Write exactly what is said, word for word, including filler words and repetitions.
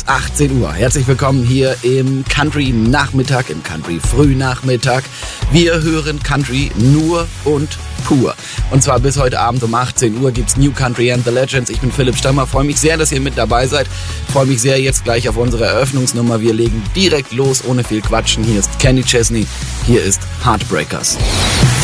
achtzehn Uhr. Herzlich willkommen hier im Country-Nachmittag, im Country-Frühnachmittag. Wir hören Country nur und pur. Und zwar bis heute Abend um achtzehn Uhr gibt's New Country and the Legends. Ich bin Philipp Stammer, freue mich sehr, dass ihr mit dabei seid. Freue mich sehr jetzt gleich auf unsere Eröffnungsnummer. Wir legen direkt los, ohne viel Quatschen. Hier ist Kenny Chesney, hier ist Heartbreakers.